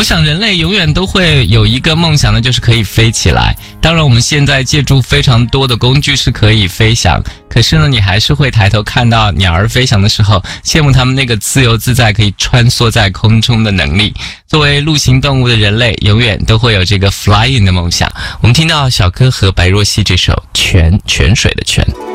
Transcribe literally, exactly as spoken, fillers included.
我想人类永远都会有一个梦想呢，就是可以飞起来。当然我们现在借助非常多的工具是可以飞翔，可是呢你还是会抬头看到鸟儿飞翔的时候，羡慕他们那个自由自在可以穿梭在空中的能力。作为陆行动物的人类，永远都会有这个 flying 的梦想。我们听到小柯和白若曦这首泉泉水的泉。